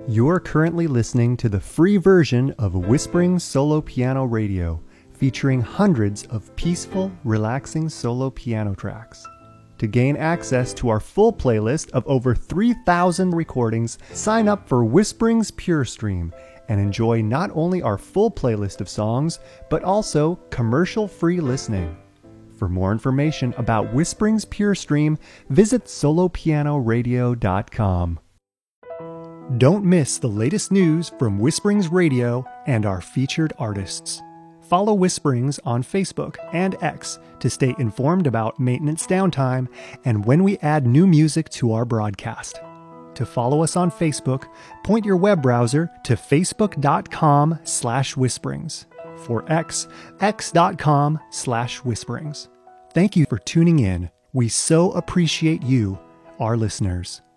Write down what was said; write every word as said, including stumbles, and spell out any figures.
You're currently listening to the free version of Whispering Solo Piano Radio, featuring hundreds of peaceful, relaxing solo piano tracks. To gain access to our full playlist of over three thousand recordings, sign up for Whispering's Pure Stream and enjoy not only our full playlist of songs, but also commercial-free listening. For more information about Whispering's Pure Stream, visit solo piano radio dot com. Don't miss the latest news from Whisperings Radio and our featured artists. Follow Whisperings on Facebook and X to stay informed about maintenance downtime and when we add new music to our broadcast. To follow us on Facebook, point your web browser to facebook.com slash whisperings. For X, x.com slash whisperings. Thank you for tuning in. We so appreciate you, our listeners.